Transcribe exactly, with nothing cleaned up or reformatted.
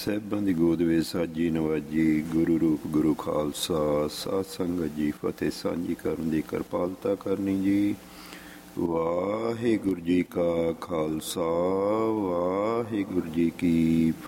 ਸਾਹਿਬਾਂ ਦੀ ਗੋਦ ਵਿੱਚ ਸਾਜੀ ਨਵਾਜੀ, ਗੁਰੂ ਰੂਪ ਗੁਰੂ ਖਾਲਸਾ, ਸਾਧ ਸੰਗਤ ਜੀ ਫਤਿਹ ਸਾਂਝੀ ਕਰਨ ਦੀ ਕਿਰਪਾਲਤਾ ਕਰਨੀ ਜੀ। ਵਾਹਿਗੁਰੂ ਜੀ ਕਾ ਖਾਲਸਾ, ਵਾਹਿਗੁਰੂ ਜੀ ਕੀ